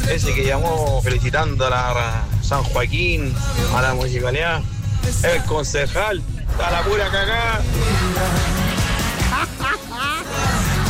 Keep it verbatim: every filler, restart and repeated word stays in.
ese que llamó felicitando a la San Joaquín, a la municipalidad, el concejal, está la pura cagada.